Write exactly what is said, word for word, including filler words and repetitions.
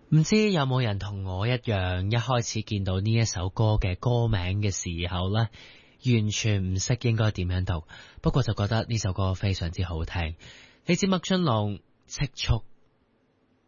唔知有冇人同我一樣，一開始見到呢一首歌嘅歌名嘅時候呢，完全唔識應該點樣讀，不過就覺得呢首歌非常之好聽。嚟自麥浚龍《彳亍